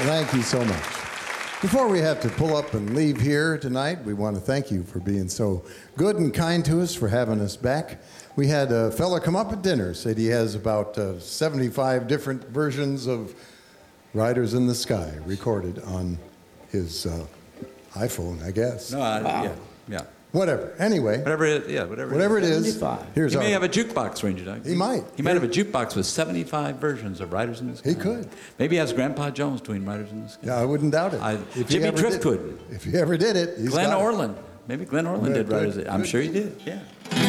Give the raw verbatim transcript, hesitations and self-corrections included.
Thank you so much. Before we have to pull up and leave here tonight, we want to thank you for being so good and kind to us, for having us back. We had a fella come up at dinner, said he has about uh, seventy-five different versions of Riders in the Sky recorded on his uh, iPhone, I guess. No, I, Wow. yeah, yeah. Whatever. Anyway, Whatever it, yeah, whatever. whatever it is, seventy-five. here's He our... may have a jukebox, Ranger Doug. He might. He might have a jukebox with seventy-five versions of Riders in the Sky. He could. Maybe he has Grandpa Jones doing Riders in the Sky. Yeah, I wouldn't doubt it. I- If he Jimmy ever did- Driftwood. If he ever did it, he's Glenn got it. Orland. Maybe Glenn Orland Good, did Riders. good, I'm good. sure he did, yeah.